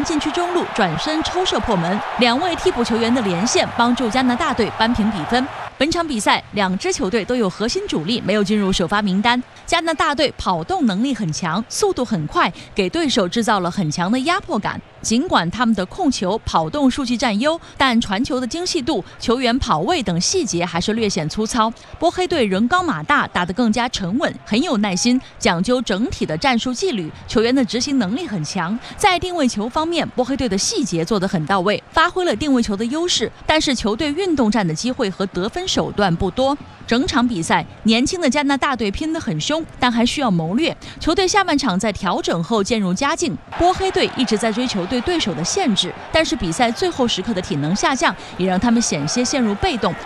禁区中路转身抽射破门，2位替补球员的连线帮助加拿大队扳平比分。本场比赛，2支球队都有核心主力没有进入首发名单。加拿大队跑动能力很强，速度很快，给对手制造了很强的压迫感。尽管他们的控球、跑动数据占优，但传球的精细度、球员跑位等细节还是略显粗糙。波黑队人高马大，打得更加沉稳，很有耐心，讲究整体的战术纪律，球员的执行能力很强。在定位球方面，波黑队的细节做得很到位，发挥了定位球的优势，但是球队运动战的机会和得分手段不多。整场比赛，年轻的加拿大队拼得很凶，但还需要谋略。球队下半场在调整后渐入佳境，波黑队一直在追求对手的限制，但是比赛最后时刻的体能下降，也让他们险些陷入被动。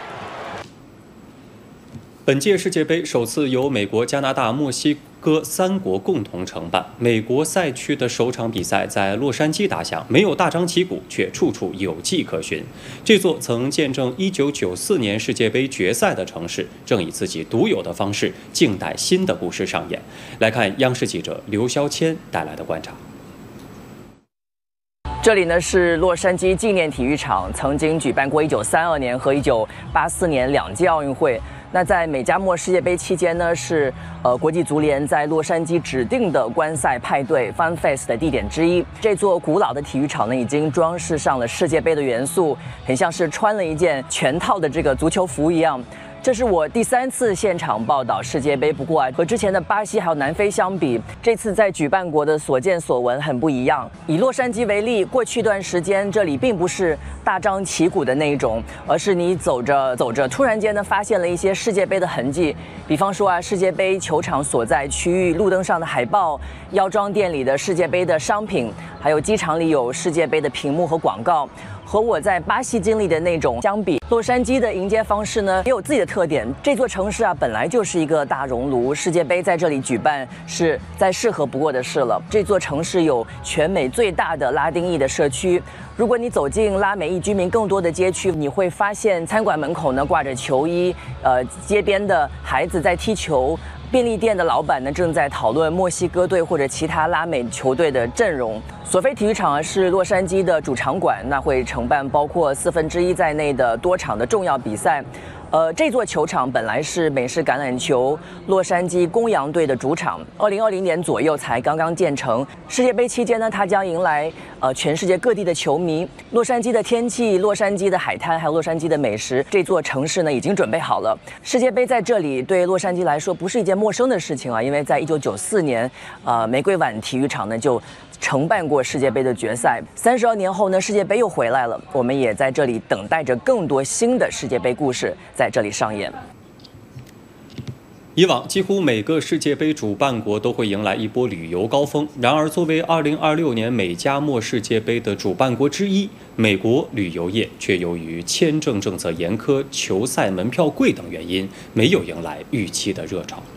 本届世界杯首次由美国、加拿大、墨西哥3国共同承办。美国赛区的首场比赛在洛杉矶打响，没有大张旗鼓，却处处有迹可循。这座曾见证1994年世界杯决赛的城市，正以自己独有的方式静待新的故事上演。来看央视记者刘肖谦带来的观察。 这里呢是洛杉矶纪念体育场，曾经举办过1932年和1984年2届奥运会。那在美加墨世界杯期间呢，是国际足联在洛杉矶指定的观赛派对 Fun Fest 的地点之一。这座古老的体育场呢，已经装饰上了世界杯的元素，很像是穿了一件全套的这个足球服一样。这是我第3次现场报道世界杯，不过和之前的巴西还有南非相比，这次在举办国的所见所闻很不一样。以洛杉矶为例，过去一段时间这里并不是大张旗鼓的那一种，而是你走着走着，突然间呢发现了一些世界杯的痕迹。比方说世界杯球场所在区域路灯上的海报、药妆店里的世界杯的商品，还有机场里有世界杯的屏幕和广告。和我在巴西经历的那种相比，洛杉矶的迎接方式呢也有自己的特点。这座城市本来就是一个大熔炉，世界杯在这里举办是再适合不过的事了。这座城市有全美最大的拉丁裔的社区。如果你走进拉美裔居民更多的街区，你会发现餐馆门口呢挂着球衣，街边的孩子在踢球。便利店的老板呢正在讨论墨西哥队或者其他拉美球队的阵容。索菲体育场是洛杉矶的主场馆，那会承办包括1/4在内的多场的重要比赛。这座球场本来是美式橄榄球洛杉矶公羊队的主场，2020年左右才刚刚建成。世界杯期间呢，它将迎来全世界各地的球迷。洛杉矶的天气、洛杉矶的海滩，还有洛杉矶的美食，这座城市呢已经准备好了。世界杯在这里对洛杉矶来说不是一件陌生的事情因为在1994年，玫瑰碗体育场呢就承办过世界杯的决赛。32年后呢，世界杯又回来了，我们也在这里等待着更多新的世界杯故事在这里上演。 以往几乎每个世界杯主办国都会迎来一波旅游高峰，然而作为2026年美加墨世界杯的主办国之一，美国旅游业却由于签证政策严苛、球赛门票贵等原因，没有迎来预期的热潮。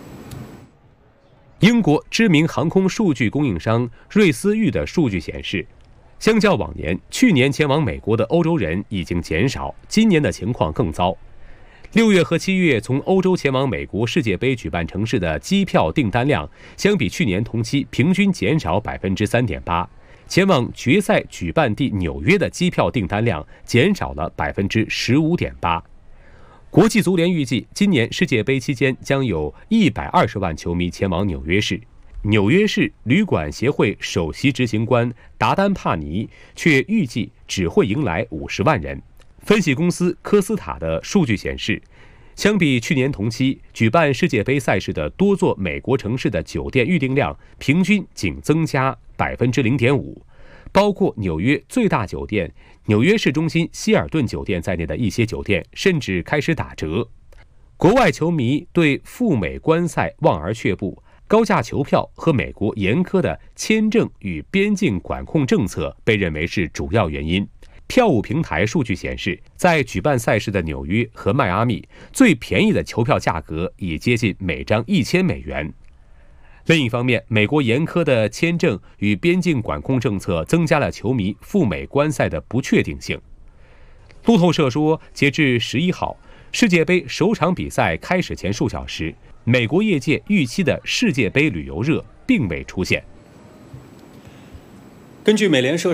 英国知名航空数据供应商瑞思域的数据显示，相较往年，去年前往美国的欧洲人已经减少，今年的情况更糟。6月和7月从欧洲前往美国世界杯举办城市的机票订单量，相比去年同期平均减少 3.8%， 前往决赛举办地纽约的机票订单量减少了 15.8%。国际足联预计，今年世界杯期间将有120万球迷前往纽约市。纽约市旅馆协会首席执行官达丹帕尼却预计只会迎来50万人。分析公司科斯塔的数据显示，相比去年同期，举办世界杯赛事的多座美国城市的酒店预订量平均仅增加 0.5%， 包括纽约最大酒店纽约市中心希尔顿酒店在内的一些酒店甚至开始打折。国外球迷对赴美观赛望而却步，高价球票和美国严苛的签证与边境管控政策被认为是主要原因。票务平台数据显示，在举办赛事的纽约和迈阿密，最便宜的球票价格已接近每张$1000。另一方面，美国严苛的签证与边境管控政策增加了球迷赴美观赛的不确定性。路透社说，截至11号，世界杯首场比赛开始前数小时，美国业界预期的世界杯旅游热并未出现。 根据美联社